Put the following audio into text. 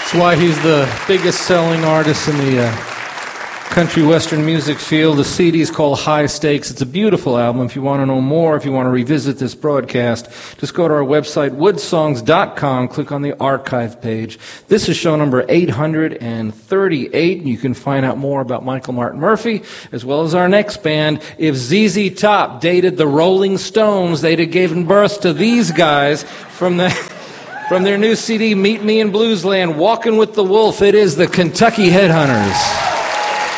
That's why he's the biggest selling artist in the country western music field. The CD is called High Stakes. It's a beautiful album. If you want to know more, if you want to revisit this broadcast, just go to our website, woodsongs.com, click on the archive page. This is show number 838. You can find out more about Michael Martin Murphey, as well as our next band. If ZZ Top dated the Rolling Stones, they'd have given birth to these guys from their new CD, Meet Me in Bluesland, Walking with the Wolf. It is the Kentucky Headhunters.